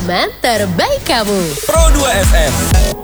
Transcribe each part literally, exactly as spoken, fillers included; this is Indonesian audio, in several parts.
teman terbaik kamu. Pro dua F M.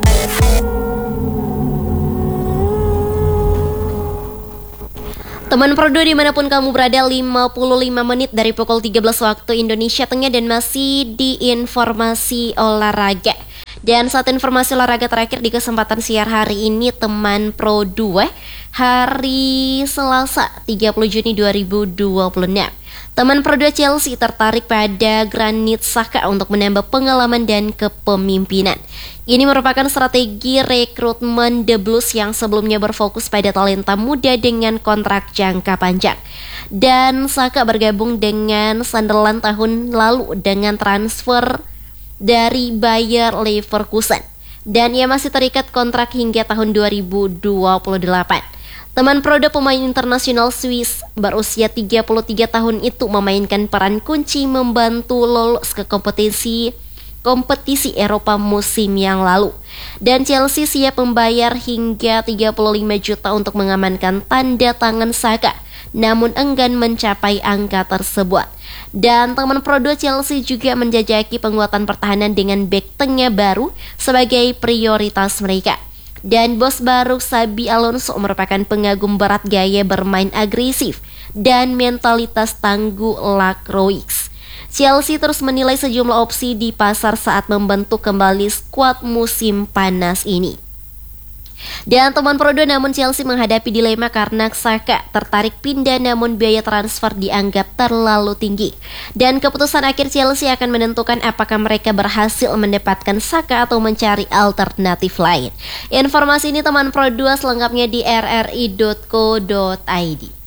Teman Pro dua dimanapun kamu berada, lima puluh lima menit dari pukul tiga belas waktu Indonesia Tengah dan masih di informasi olahraga. Dan satu informasi olahraga terakhir di kesempatan siar hari ini teman Pro dua, hari Selasa tiga puluh Juni dua ribu dua puluh enam. Teman Pro dua Chelsea tertarik pada Granit Xhaka untuk menambah pengalaman dan kepemimpinan. Ini merupakan strategi rekrutmen The Blues yang sebelumnya berfokus pada talenta muda dengan kontrak jangka panjang. Dan Xhaka bergabung dengan Sunderland tahun lalu dengan transfer dari Bayer Leverkusen. Dan ia masih terikat kontrak hingga tahun dua ribu dua puluh delapan. Teman Pro dua pemain internasional Swiss berusia tiga puluh tiga tahun itu memainkan peran kunci membantu lolos ke kompetisi kompetisi Eropa musim yang lalu. Dan Chelsea siap membayar hingga tiga puluh lima juta untuk mengamankan tanda tangan Xhaka, namun enggan mencapai angka tersebut. Dan teman Pro dua Chelsea juga menjajaki penguatan pertahanan dengan bek tengah baru sebagai prioritas mereka. Dan bos baru Xabi Alonso merupakan pengagum berat gaya bermain agresif dan mentalitas tangguh Lacroix. Chelsea terus menilai sejumlah opsi di pasar saat membentuk kembali skuad musim panas ini. Dan teman Pro dua, namun Chelsea menghadapi dilema karena Xhaka tertarik pindah namun biaya transfer dianggap terlalu tinggi. Dan keputusan akhir Chelsea akan menentukan apakah mereka berhasil mendapatkan Xhaka atau mencari alternatif lain. Informasi ini teman Pro dua selengkapnya di r r i dot co dot i d.